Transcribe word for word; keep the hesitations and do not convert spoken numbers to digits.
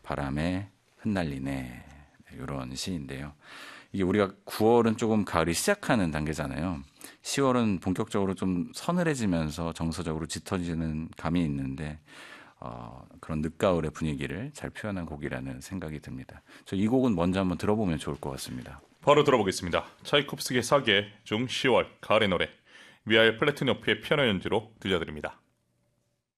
바람에 흩날리네. 이런 시인데요. 이게 우리가 구월은 조금 가을이 시작하는 단계잖아요. 시월은 본격적으로 좀 서늘해지면서 정서적으로 짙어지는 감이 있는데 어, 그런 늦가을의 분위기를 잘 표현한 곡이라는 생각이 듭니다. 저 이 곡은 먼저 한번 들어보면 좋을 것 같습니다. 바로 들어보겠습니다. 차이콥스키의 사계 중 시월 가을의 노래, 위아일 플래티노프의 피아노 연주로 들려드립니다.